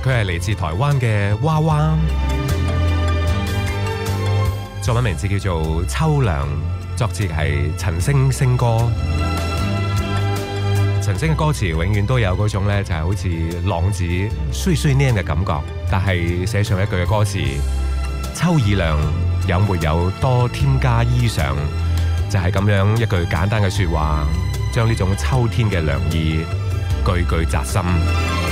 佢係嚟自台灣嘅娃娃，作品名字叫做《秋涼》，作詞係陳星星哥。陳星嘅歌詞永遠都有嗰種呢，就係好似浪子碎碎念嘅感覺，但係寫上一句嘅歌詞：秋已涼，有沒有多添加衣裳？就係咁樣一句簡單嘅說話，將呢種秋天嘅涼意句句扎心。